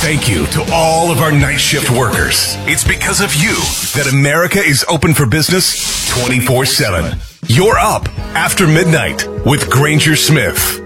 Thank you to all of our night shift workers. It's because of you that America is open for business 24/7. You're up after midnight with Granger Smith.